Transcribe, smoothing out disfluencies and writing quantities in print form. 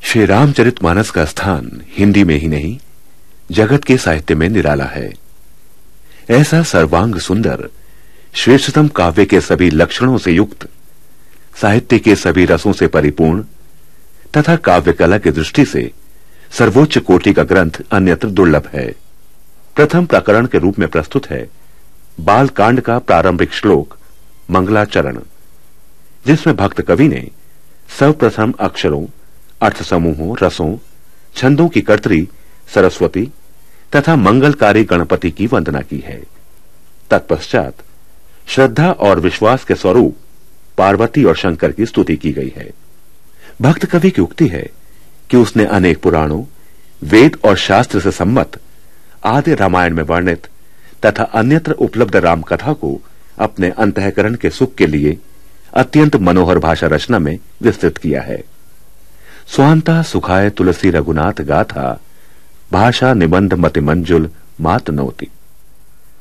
श्री रामचरितमानस का स्थान हिंदी में ही नहीं, जगत के साहित्य में निराला है। ऐसा सर्वांग सुंदर, श्रेष्ठतम काव्य के सभी लक्षणों से युक्त, साहित्य के सभी रसों से परिपूर्ण तथा काव्य कला की दृष्टि से सर्वोच्च कोटि का ग्रंथ अन्यत्र दुर्लभ है। प्रथम प्रकरण के रूप में प्रस्तुत है बालकांड का प्रारंभिक श्लोक मंगलाचरण, जिसमें भक्त कवि ने सर्वप्रथम अक्षरों, अर्थ समूहों, रसों, छंदों की कर्त्री सरस्वती तथा मंगलकारी गणपति की वंदना की है। तत्पश्चात श्रद्धा और विश्वास के स्वरूप पार्वती और शंकर की स्तुति की गई है। भक्त कवि की उक्ति है कि उसने अनेक पुराणों, वेद और शास्त्र से सम्मत आदि रामायण में वर्णित तथा अन्यत्र उपलब्ध राम कथा को अपने अंतःकरण के सुख के लिए अत्यंत मनोहर भाषा रचना में विस्तृत किया है। स्वांता सुखाय तुलसी रघुनाथ गाथा, भाषा निबंध मति मंजुल मात नोति।